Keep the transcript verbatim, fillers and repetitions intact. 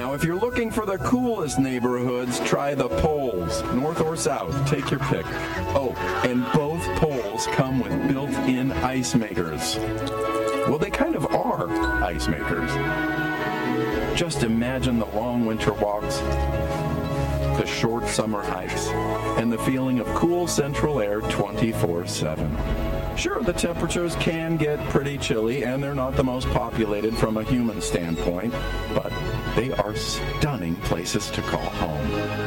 Now, if you're looking for the coolest neighborhoods, try the poles, north or south. Take your pick. Oh, and both poles come with built-in ice makers. Well, they kind of are ice makers. Just imagine the long winter walks, the short summer hikes, and the feeling of cool central air twenty-four seven. Sure, the temperatures can get pretty chilly, and they're not the most populated from a human standpoint, but they are stunning places to call home.